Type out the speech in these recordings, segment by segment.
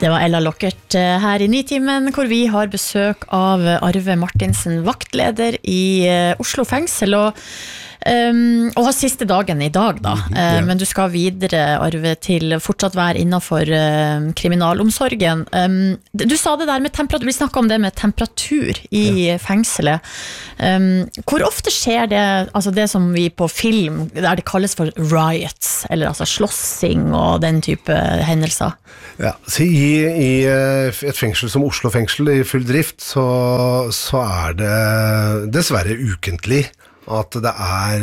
Det var Ella Lockert her i Nitimen, hvor vi har besøk av Arve Martinsen, vaktleder i Oslo fengsel, og har siste dagen i dag da. Men du skal videre, Arve, til fortsatt være innenfor kriminalomsorgen. Du sa det der med temperatur, vi snakket om det med temperatur i fengselet. Hvor ofte skjer det, altså det som vi på film, der det kalles for riots, eller altså slåssing og den type hendelser? Ja, så i et fengsel som Oslo fengsel i full drift, så det dessverre ukentlig at det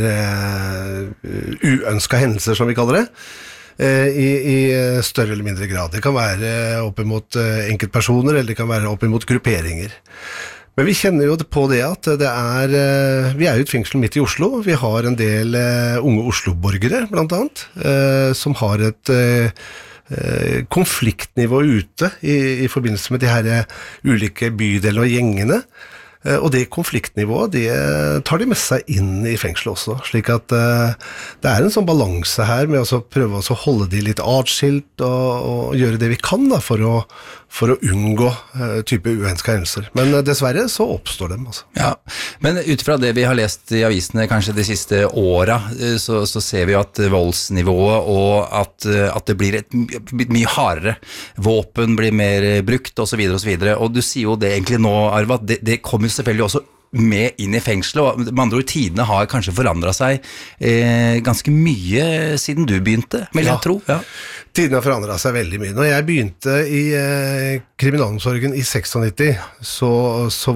uønsket hendelser, som vi kaller det, i større eller mindre grad. Det kan være opp imot enkeltpersoner, eller det kan være opp imot grupperinger. Men vi kjenner jo på det at vi jo et fengsel midt i Oslo. Vi har en del unge Oslo-borgere, blant annet, som har et konfliktnivå ute i forbindelse med de her ulike bydeler og gjengene. Og det konfliktnivået, det tar de med seg inn i fengselet også, slik at det en sånn balanse her med å prøve å holde de litt atskilt og gjøre det vi kan da, for å unngå type uønskede hendelser. Men dessverre så oppstår dem. Altså. Ja, men ut fra det vi har lest i avisene kanskje de siste åra, så ser vi at voldsnivået og at det blir mye hardere. Våpen blir mer brukt, og så videre, og så videre. Og du sier jo det egentlig nå, Arve, at det kommer selvfølgelig også med inn i fengselet, og med andre ord, tidene har kanskje forandret seg ganske mye siden du begynte, vil jeg tro. Ja. Tidene har forandret seg veldig mye. Når jeg begynte i kriminalomsorgen i 96, så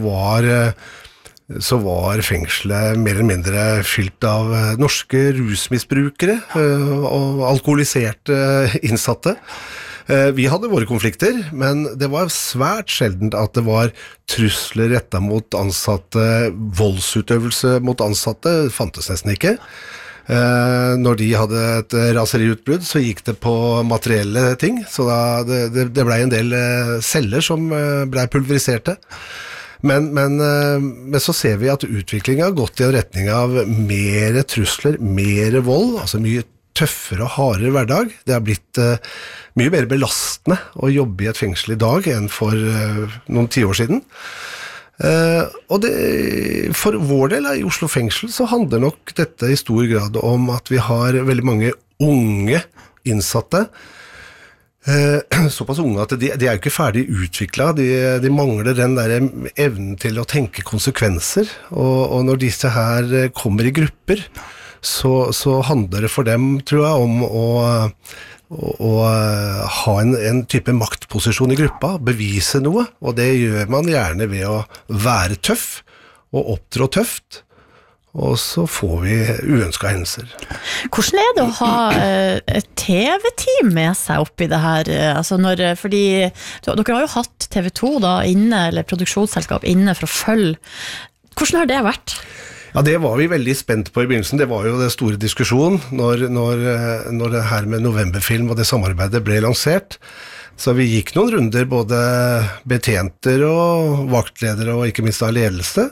var fengselet mer eller mindre fylt av norske rusmisbrukere og alkoholiserte innsatte. Vi hadde våre konflikter, men det var svært sjeldent at det var trusler rettet mot ansatte, voldsutøvelse mot ansatte, fantes nesten ikke. Når de hadde et raseriutbrudd, så gikk det på materielle ting, så det ble en del celler som ble pulveriserte. Men så ser vi at utviklingen har gått i en retning av mer trusler, mer vold, altså mye tøffere og hardere hverdag. Det har blitt mye mer belastende å jobbe i et fengsel i dag enn for noen 10 år siden. Og for vår del i Oslo fengsel så handler nok dette i stor grad om at vi har veldig mange unge innsatte, såpass unge at de jo ikke ferdig utviklet, de mangler den der evnen til å tenke konsekvenser, og når disse her kommer i grupper, så handler det for dem, tror jeg, om å ha en type maktposisjon i gruppa, bevise noe, og det gjør man gjerne ved å være tøff og opptrå tøft, og så får vi uønskede hendelser. Hvordan det å ha et TV-team med seg oppi det her? Altså fordi dere har jo hatt TV2 da inne, eller produksjonsselskap inne for å følge. Hvordan har det vært? Ja, det var vi veldig spent på i begynnelsen. Det var jo det store diskusjonen når det her med novemberfilm og det samarbeidet ble lansert. Så vi gikk noen runder, både betjenter og vaktledere og ikke minst av ledelse.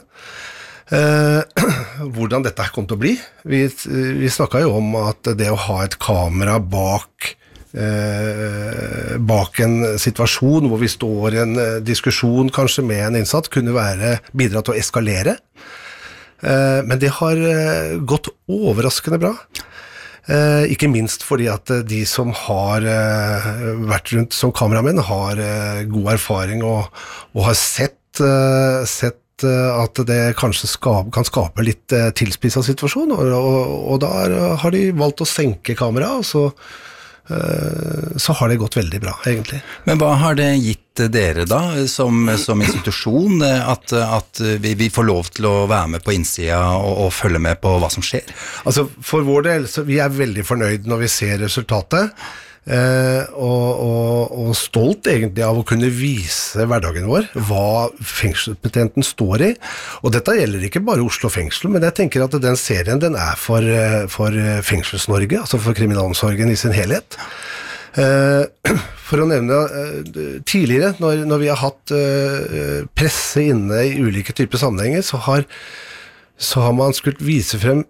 Hvordan dette kom til å bli. Vi snakket jo om at det å ha et kamera bak en situasjon hvor vi står i en diskusjon kanskje med en innsatt, kunne bidra til å eskalere. Men det har gått overraskende bra. Ikke minst fordi at de som har vært rundt som kameramenn har god erfaring og har sett at det kanskje kan skape litt tilspisset situasjon, og da har de valgt å senke kamera, og så har det gått veldig bra, egentlig. Men hva har det gitt dere da, som institusjon, at vi får lov til å være med på innsida og følge med på hva som skjer? Altså, for vår del, så vi veldig fornøyd når vi ser resultatet, og stolt egentlig av å kunne vise hverdagen vår, hva fengselsbetjenten står i, og dette gjelder ikke bare Oslo fengsel, men jeg tenker at den serien den for Fengsels-Norge, altså for kriminalomsorgen i sin helhet. For å nevne tidligere, når vi har hatt presse inne i ulike typer sammenhenger, så har man skulle vise frem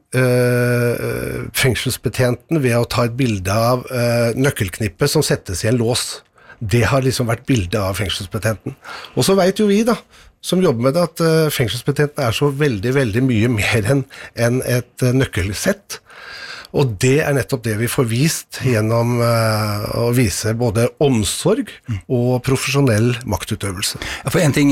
fengselsbetjenten ved å ta et bilde av nøkkelknippet som settes i en lås. Det har liksom vært bildet av fengselsbetjenten. Og så vet jo vi da, som jobber med det, at fengselsbetjenten så veldig, veldig mye mer enn et nøkkelsett. Og det nettopp det vi får vist gjennom å vise både omsorg og profesjonell maktutøvelse. Ja, for en ting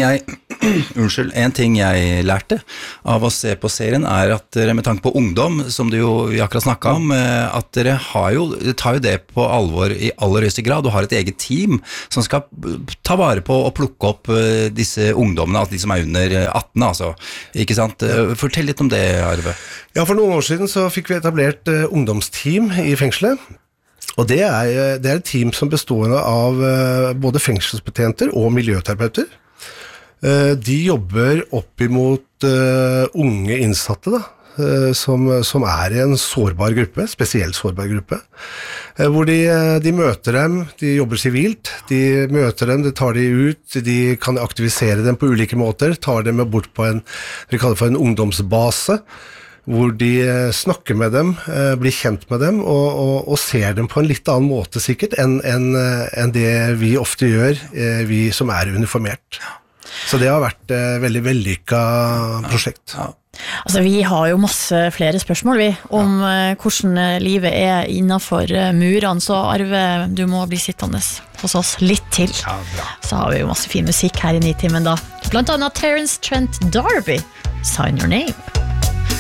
jeg lærte av å se på serien at dere med tanke på ungdom, som vi akkurat snakket om, at dere tar jo det på alvor i aller høyeste grad, og har et eget team som skal ta vare på og plukke opp disse ungdommene, altså de som under 18, altså. Ikke sant? Fortell litt om det, Arve. Ja, for noen år siden så fikk vi etablert ungdomsteam i fengselet, og det er et team som består av både fengselsbetjenter og miljøterapeuter. De jobber opp imot unge innsatte da, som i en sårbar gruppe, spesielt sårbar gruppe, hvor de møter dem, de jobber sivilt, de møter dem, de tar dem ut, de kan aktivisere dem på ulike måter, tar dem bort på vi kaller det for en ungdomsbase, hvor de snakker med dem, blir kjent med dem, og ser dem på en litt annen måte sikkert, enn det vi ofte gjør, vi som uniformert. Så det har vært et veldig vellykket prosjekt. Ja. Altså, vi har jo masse flere spørsmål om hvordan livet innenfor murene, så Arve, du må bli sittende hos oss litt til. Ja, bra. Så har vi jo masse fin musikk her i Nitimen da. Blant annet Terence Trent D'Arby, Sign Your Name.